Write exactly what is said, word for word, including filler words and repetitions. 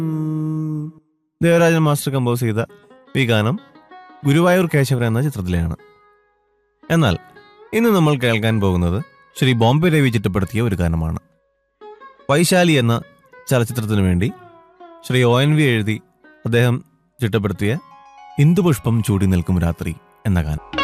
Devarajan master compose ചെയ്ത ഈ ഗാനം ഗുരുവായൂർ കേശവൻ എന്ന ചിത്രത്തിലെയാണ്. എന്നാൽ ഇന്ന് നമ്മൾ കേൾക്കാൻ പോകുന്നത് ശ്രീ ബോംബെ രവി ചിട്ടപ്പെടുത്തിയ ഒരു ഗാനമാണ്. വൈശാലി എന്ന ചലച്ചിത്രത്തിനു വേണ്ടി ശ്രീ ഒ എൻ വി എഴുതി അദ്ദേഹം ചിട്ടപ്പെടുത്തിയ ഇന്ദുപുഷ്പം ചൂടി നിൽക്കും രാത്രി എന്ന ഗാനം.